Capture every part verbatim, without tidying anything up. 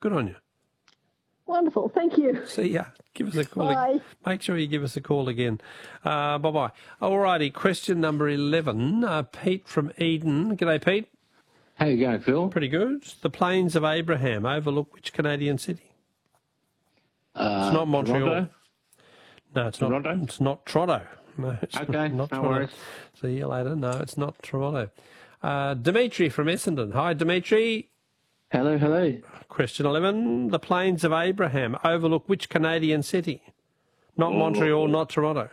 Good on you. Wonderful. Thank you. See ya. Give us a call. Bye. Make sure you give us a call again. Uh, bye-bye. All righty, question number eleven. Uh, Pete from Eden. G'day, Pete. How you going, Phil? Pretty good. The Plains of Abraham overlook which Canadian city? Uh, It's not Montreal. Toronto? No, it's Toronto? not. It's not Toronto. No, it's Okay, not, not no Toronto. worries. See you later. No, it's not Toronto. Uh, Dimitri from Essendon. Hi, Dimitri. Hello, hello. Question eleven. The Plains of Abraham overlook which Canadian city? Not Oh. Montreal, not Toronto.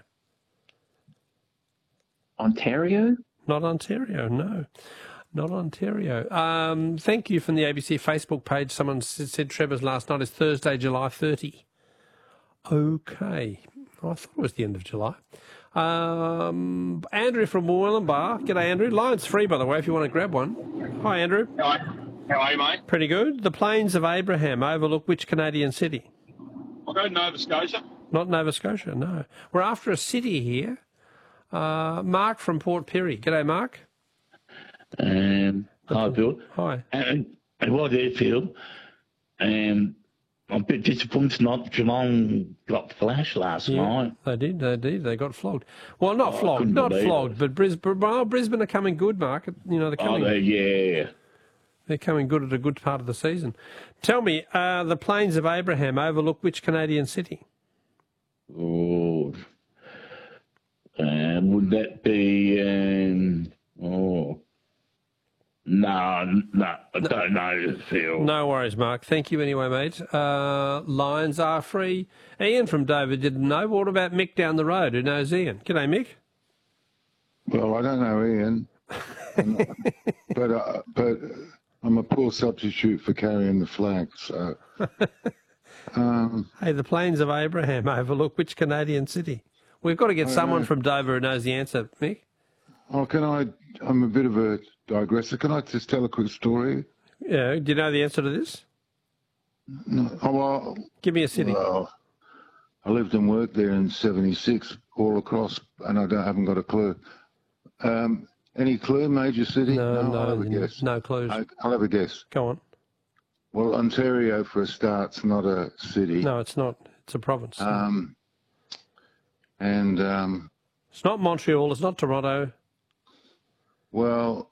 Ontario? Not Ontario, no. Not Ontario. Um, thank you from the A B C Facebook page. Someone s- said Trevor's last night is Thursday, July thirtieth. Okay. I thought it was the end of July. Um, Andrew from Wollumbar. G'day, Andrew. Line's free, by the way, if you want to grab one. Hi, Andrew. Hi. How are you, mate? Pretty good. The Plains of Abraham overlook which Canadian city? I'll go to Nova Scotia. Not Nova Scotia, no. We're after a city here. Uh, Mark from Port Pirie. G'day, Mark. Um, hi, Phil. Hi. And, and what do you feel? Um, I'm a bit disappointed not Geelong got flashed last Yeah, night. they did, they did. They got flogged. Well, not Oh, I flogged, couldn't not believe flogged, it. but Brisbane, well, Brisbane are coming good, Mark. You know, they're Oh, coming, they, yeah. they're coming good at a good part of the season. Tell me, uh, the Plains of Abraham overlook which Canadian city? Oh. Um, would that be, um, oh. No, no, I don't know, Phil. No worries, Mark. Thank you anyway, mate. Uh, lines are free. Ian from Dover didn't know. What about Mick down the road who knows Ian? G'day, Mick. Well, I don't know Ian, but uh, but I'm a poor substitute for carrying the flag. So, um, Hey, the Plains of Abraham overlook which Canadian city? We've got to get I someone know. from Dover who knows the answer, Mick. oh, can I? I'm a bit of a digressor. Can I just tell a quick story? Yeah, do you know the answer to this? No, oh, well, Give me a city. well, I lived and worked there in seventy-six, all across, and I don't, haven't got a clue. Um, any clue? Major city? No, no, I'll have a no, guess. no clues. I, I'll have a guess. Go on. Well, Ontario, for a start's not a city. No, it's not. It's a province. Um, and um, It's not Montreal. It's not Toronto. well,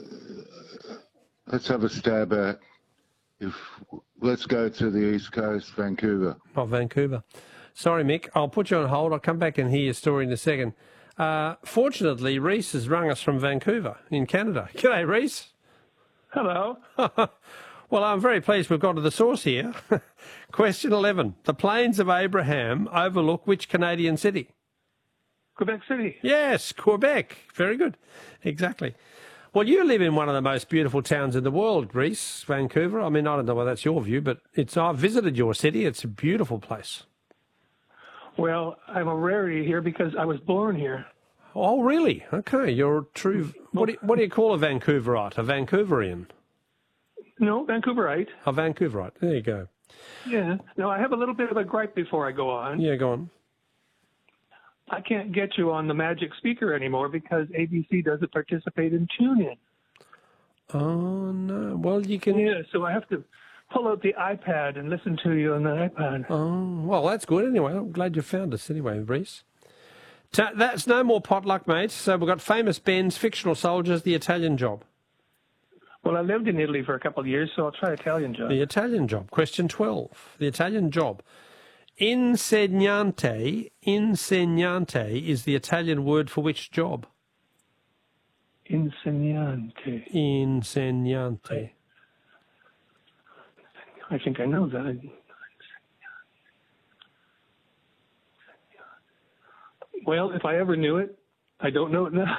let's have a stab at. If let's go to the east coast, Vancouver. Not Vancouver. Sorry, Mick. I'll put you on hold. I'll come back and hear your story in a second. Uh, fortunately, Reese has rung us from Vancouver in Canada. G'day, Reese. Hello. Well, I'm very pleased we've got to the source here. Question eleven. The Plains of Abraham overlook which Canadian city? Quebec City. Yes, Quebec. Very good. Exactly. Well, you live in one of the most beautiful towns in the world, Reese, Vancouver. I mean, I don't know whether that's your view, but it's. I've visited your city. It's a beautiful place. Well, I'm a rarity here because I was born here. Oh, really? Okay, you're a true. What do you, what do you call a Vancouverite? A Vancouverian? No, Vancouverite. A Vancouverite. There you go. Yeah. Now, I have a little bit of a gripe before I go on. Yeah, go on. I can't get you on the magic speaker anymore because A B C doesn't participate in TuneIn. Oh no. Well, you can. Yeah, so I have to pull out the iPad and listen to you on the iPad. Oh, well, that's good anyway. I'm glad you found us anyway, Reese. Ta- that's no more potluck, mate. So we've got Famous Ben's, Fictional Soldiers, The Italian Job. Well, I lived in Italy for a couple of years, so I'll try Italian job. The Italian Job. Question twelve. The Italian Job. Insegnante, insegnante is the Italian word for which job? Insegnante. Insegnante. I think I know that. Well, if I ever knew it, I don't know it now.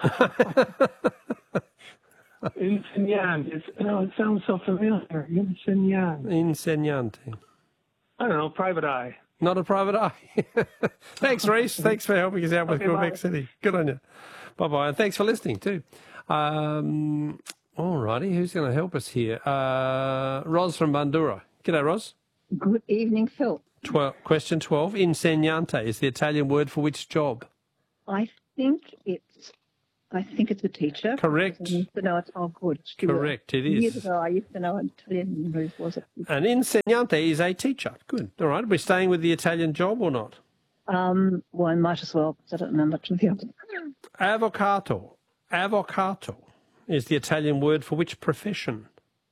Insegnante. It's, no, it sounds so familiar. Insegnante. Insegnante. I don't know, private eye. Not a private eye. Thanks, Reese. Thanks for helping us out with Okay, Quebec bye. City. Good on you. Bye-bye. And thanks for listening, too. Um, all righty. Who's going to help us here? Uh, Ros from Bandura. G'day, Ros. Good evening, Phil. Twelve, question twelve. Insegnante is the Italian word for which job? I think it's I think it's a teacher. Correct. I used to know it. Oh, good. Correct, it is. Years ago, I used to know an Italian who was it. An insegnante is a teacher. Good. All right. We're staying with the Italian job or not? Um, well, I might as well, because I don't know much of the other. Avvocato. Avvocato is the Italian word for which profession?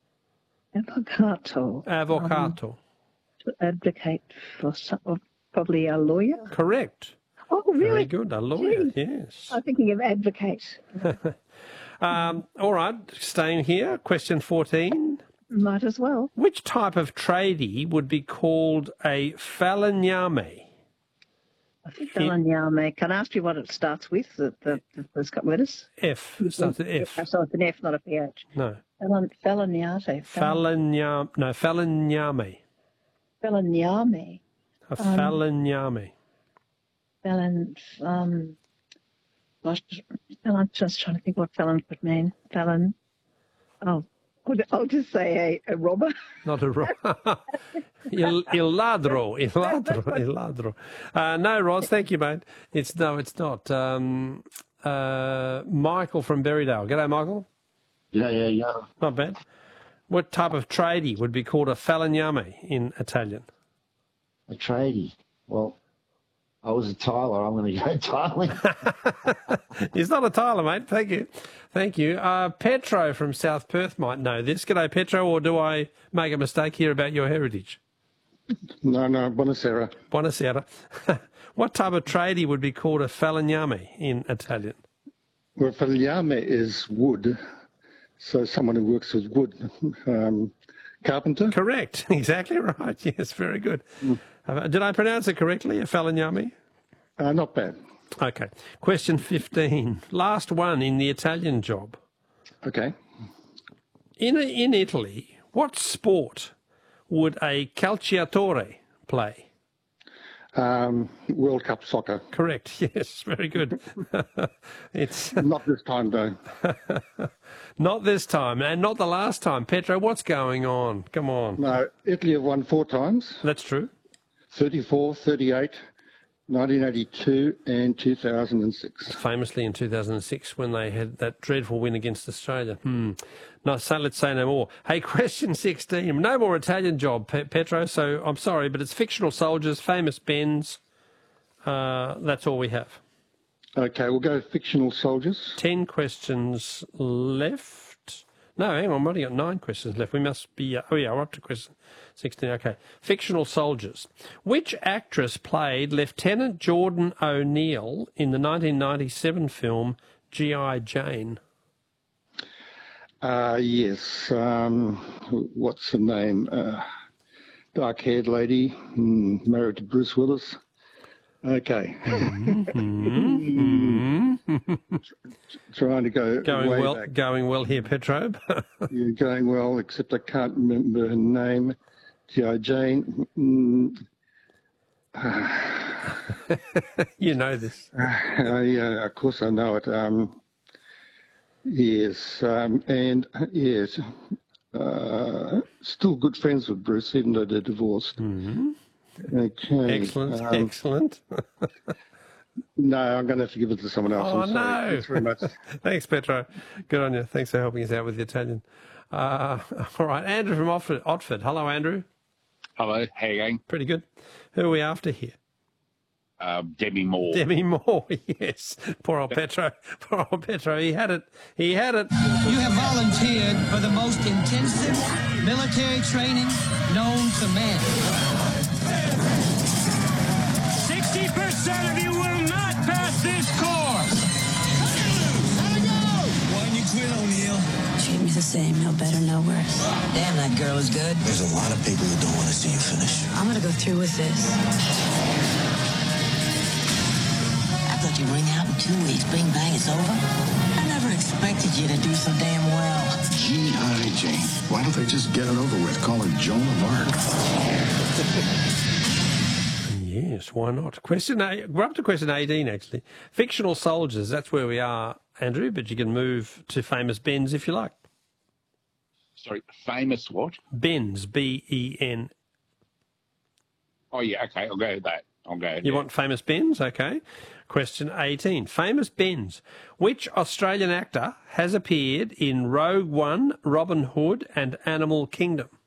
Avvocato. Avvocato. Um, to advocate for some, or probably a lawyer. Correct. Oh, really? Very good. A lawyer, Gee. yes. I'm thinking of advocate. Um, all right. Staying here. Question fourteen. Might as well. Which type of tradie would be called a falegname? I think falegname. Can I ask you what it starts with? The, the, the first couple letters? F. Starts with F. So it's an F, not a P H. No. Falen- Falegnate. Falegname. No, falegname. Falegname. A falegname. Felon, um, gosh, I'm just trying to think what felon could mean. Felon, oh, could, I'll just say a, a robber. Not a ro- il, il ladro, il ladro, il ladro. Uh, no, Roz, thank you, mate. It's no, it's not. Um, uh, Michael from Berrydale. G'day, Michael. Yeah, yeah, yeah. Not bad. What type of tradie would be called a falegname in Italian? A tradie. Well, I was a tiler. I'm going to go tiling. He's not a tiler, mate. Thank you. Thank you. Uh, Petro from South Perth might know this. G'day, Petro, or do I make a mistake here about your heritage? No, no, buonasera. Buonasera. What type of tradie would be called a falegname in Italian? Well, falegname is wood, so someone who works with wood. Um, carpenter? Correct. Exactly right. Yes, very good. Mm. Uh, did I pronounce it correctly, a falegname? Uh, not bad. Okay. Question fifteen. Last one in the Italian job. Okay. In, in Italy, what sport would a calciatore play? Um, World Cup soccer. Correct. Yes, very good. It's not this time, though. Not this time, and not the last time. Petro, what's going on? Come on. No, Italy have won four times. That's true. thirty-four, thirty-eight, nineteen eighty-two and two thousand six. Famously in two thousand six when they had that dreadful win against Australia. Hmm. No, so let's say no more. Hey, question sixteen. No more Italian job, Pe- Petro, so I'm sorry, but it's fictional soldiers, famous Benz. Uh, that's all we have. Okay, we'll go fictional soldiers. Ten questions left. No, hang on, we've only got nine questions left. We must be, uh, oh yeah, we're up to question sixteen. Okay. Fictional soldiers. Which actress played Lieutenant Jordan O'Neill in the nineteen ninety-seven film G I Jane? Uh, yes. Um, what's her name? Uh, dark-haired lady, mm, married to Bruce Willis. Okay. Mm-hmm. Trying to go going way well. back. Going well here, Petro. You're going well, except I can't remember her name. G I Jane. Mm. You know this. Uh, yeah, of course I know it. Um, yes, um, and uh, yes, uh, still good friends with Bruce, even though they're divorced. Mm-hmm. Okay. Excellent, um, excellent. No, I'm going to have to give it to someone else. Oh, I'm sorry. no. Thanks very much. Thanks, Petro. Good on you. Thanks for helping us out with the Italian. Uh, all right, Andrew from Otford. Otford. Hello, Andrew. Hello, how you going? Pretty good. Who are we after here? Uh, Debbie Moore. Demi Moore, yes. Poor old Petro. Poor old Petro. He had it. He had it. You have volunteered for the most intensive military training known to man. sixty percent of you will not pass this course. Why didn't you quit, O'Neill? Treat me the same, no better, no worse. Damn, that girl is good. There's a lot of people who don't want to see you finish. I'm gonna go through with this. I thought you'd ring out in two weeks. Bing, bang, it's over. I never expected you to do so damn well. G I Jane. Why don't they just get it over with? Call her Joan of Arc. Yes, why not? Question eight, we're up to question eighteen, actually. Fictional soldiers, that's where we are, Andrew, but you can move to famous Benz if you like. Sorry, famous what? Benz, B E N. Oh, yeah, okay, I'll go with that. I'll go. You want famous Bens? Okay. Question eighteen. Famous Bens. Which Australian actor has appeared in Rogue One, Robin Hood and Animal Kingdom?